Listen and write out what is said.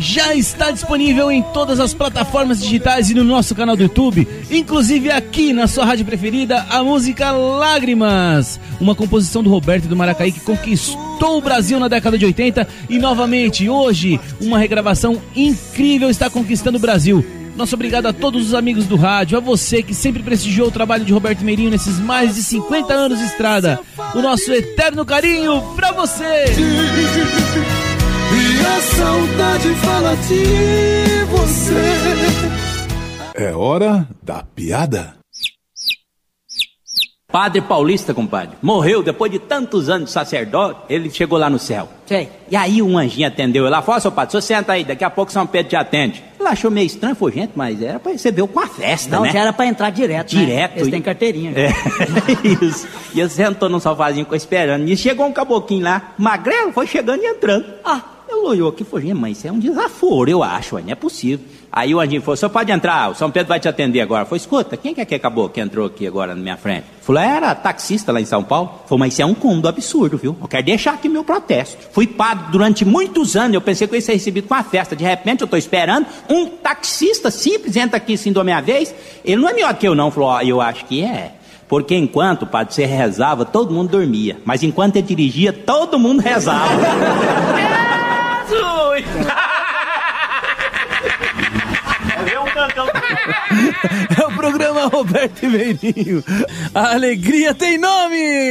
já está disponível em todas as plataformas digitais e no nosso canal do YouTube, inclusive aqui na sua rádio preferida, a música Lágrimas, uma composição do Roberto do Maracaí que conquistou o Brasil na década de 80 e novamente hoje uma regravação incrível está conquistando o Brasil. Nosso obrigado a todos os amigos do rádio, a você que sempre prestigiou o trabalho de Roberto Meirinho nesses mais de 50 anos de estrada. O nosso eterno carinho pra você! E a saudade fala de você. É hora da piada. Padre Paulista, compadre, morreu depois de tantos anos de sacerdote, ele chegou lá no céu. Sei. E aí um anjinho atendeu ele lá, falou, seu padre, você senta aí, daqui a pouco São Pedro te atende. Ele achou meio estranho, falou, gente, mas era pra receber com a festa, não, né? já era pra entrar direto, Direto. Né? Eles têm carteirinha. É, isso. E ele sentou num sofazinho, ficou esperando. E chegou um caboclinho lá, magrelo, foi chegando e entrando. Ele olhou aqui e falou, gente, mas isso é um desaforo, eu acho, não é possível. Aí o anjinho falou, você pode entrar, o São Pedro vai te atender agora. Falei, escuta, quem que é que acabou que entrou aqui agora na minha frente? Falou, era taxista lá em São Paulo. Falei, mas isso é um cúmulo absurdo, viu? Eu quero deixar aqui meu protesto. Fui padre durante muitos anos, eu pensei que eu ia ser recebido com a festa. De repente eu tô esperando, um taxista simples entra aqui assim da minha vez. Ele não é melhor que eu não. Falou, eu acho que é. Porque enquanto, padre, você rezava, todo mundo dormia. Mas enquanto ele dirigia, todo mundo rezava. É o programa Roberto Meirinho. A alegria tem nome!